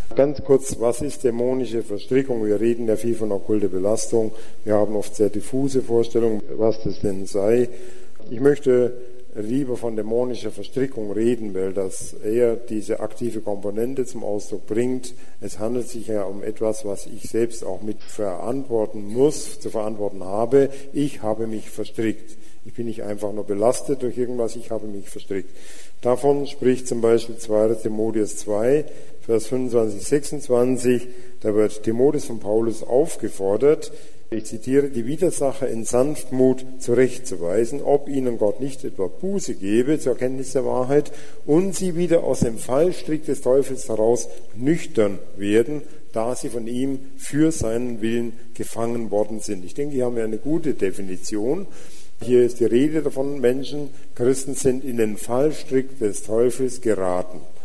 Ganz kurz, was ist dämonische Verstrickung? Wir reden ja viel von okkulter Belastung. Wir haben oft sehr diffuse Vorstellungen, was das denn sei. Ich möchte lieber von dämonischer Verstrickung reden, weil das eher diese aktive Komponente zum Ausdruck bringt. Es handelt sich ja um etwas, was ich selbst auch mit verantworten muss, zu verantworten habe. Ich habe mich verstrickt. Ich bin nicht einfach nur belastet durch irgendwas, ich habe mich verstrickt. Davon spricht zum Beispiel 2. Timotheus 2, Vers 25, 26. Da wird Timotheus von Paulus aufgefordert, ich zitiere, die Widersacher in Sanftmut zurechtzuweisen, ob ihnen Gott nicht etwa Buße gebe zur Erkenntnis der Wahrheit und sie wieder aus dem Fallstrick des Teufels heraus nüchtern werden, da sie von ihm für seinen Willen gefangen worden sind. Ich denke, hier haben wir eine gute Definition. Hier ist die Rede davon, Menschen, Christen sind in den Fallstrick des Teufels geraten.